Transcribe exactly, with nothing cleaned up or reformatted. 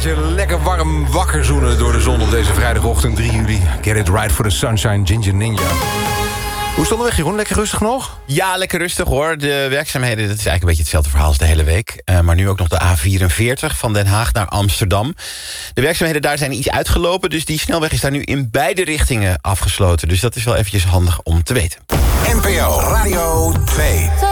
je lekker warm wakker zoenen door de zon op deze vrijdagochtend drie juli. Get it right for the sunshine, Ginger Ninja. Hoe stond de weg, Jeroen? Lekker rustig nog? Ja, lekker rustig hoor. De werkzaamheden, dat is eigenlijk een beetje hetzelfde verhaal als de hele week. Uh, maar nu ook nog de A vierenveertig van Den Haag naar Amsterdam. De werkzaamheden daar zijn iets uitgelopen, dus die snelweg is daar nu in beide richtingen afgesloten. Dus dat is wel eventjes handig om te weten. N P O Radio twee.